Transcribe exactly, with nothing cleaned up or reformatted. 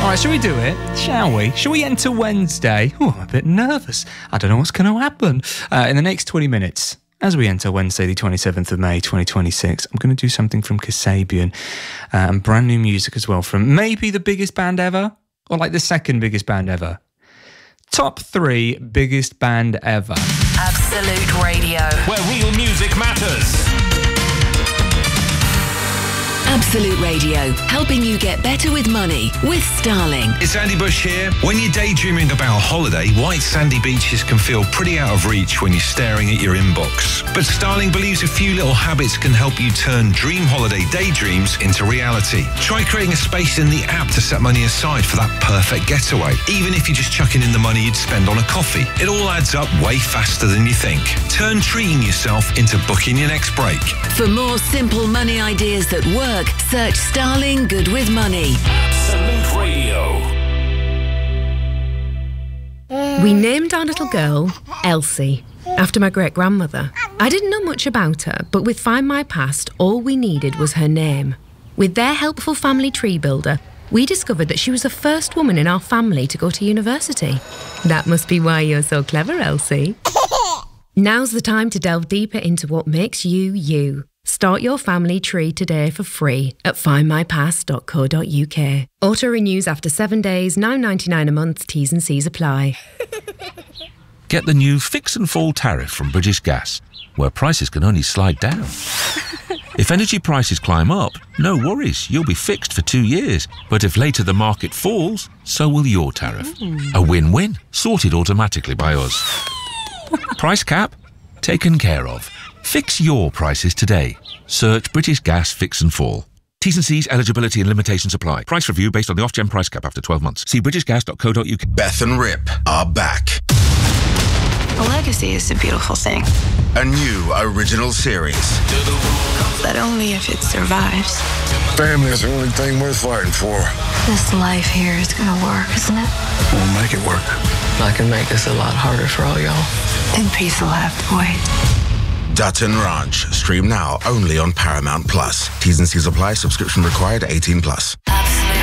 All right, shall we do it? Shall we? Shall we enter Wednesday? Oh, I'm a bit nervous. I don't know what's going to happen. Uh, in the next twenty minutes, as we enter Wednesday, the twenty-seventh of May, twenty twenty-six, I'm going to do something from Kasabian uh, and brand new music as well from maybe the biggest band ever, or like the second biggest band ever. Top three biggest band ever. Absolute Radio, where real music matters. Absolute Radio, helping you get better with money with Starling. It's Andy Bush here. When you're daydreaming about a holiday, white sandy beaches can feel pretty out of reach when you're staring at your inbox. But Starling believes a few little habits can help you turn dream holiday daydreams into reality. Try creating a space in the app to set money aside for that perfect getaway, even if you're just chucking in the money you'd spend on a coffee. It all adds up way faster than you think. Turn treating yourself into booking your next break. For more simple money ideas that work, search Starling Good with Money. Absolute Radio. We named our little girl Elsie, after my great-grandmother. I didn't know much about her, but with Find My Past, all we needed was her name. With their helpful family tree builder, we discovered that she was the first woman in our family to go to university. That must be why you're so clever, Elsie. Now's the time to delve deeper into what makes you, you. Start your family tree today for free at find my past dot co dot uk. Auto renews after seven days, nine ninety-nine a month, T's and C's apply. Get the new Fix and Fall tariff from British Gas, where prices can only slide down. If energy prices climb up, no worries, you'll be fixed for two years. But if later the market falls, so will your tariff. Mm. A win-win, sorted automatically by us. Price cap? Taken care of. Fix your prices today. Search British Gas Fix and Fall. T's and C's, eligibility and limitations apply. Price review based on the Ofgem price cap after twelve months. See british gas dot co dot uk. Beth and Rip are back. A legacy is a beautiful thing. A new original series. But only if it survives. Family is the only thing worth fighting for. This life here is gonna work, isn't it? We'll make it work. I can make this a lot harder for all y'all. Then peace will have to wait. Dutton Ranch. Stream now only on Paramount Plus. T's and C's apply. Subscription required. eighteen plus.